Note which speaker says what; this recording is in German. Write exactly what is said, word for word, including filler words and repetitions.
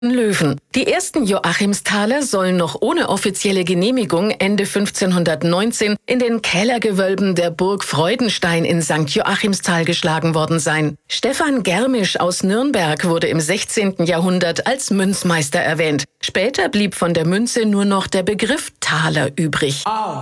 Speaker 1: Löwen. Die ersten Joachimsthaler sollen noch ohne offizielle Genehmigung Ende fünfzehnhundertneunzehn in den Kellergewölben der Burg Freudenstein in Sankt Joachimsthal geschlagen worden sein. Stefan Germisch aus Nürnberg wurde im sechzehnten Jahrhundert als Münzmeister erwähnt. Später blieb von der Münze nur noch der Begriff Thaler übrig.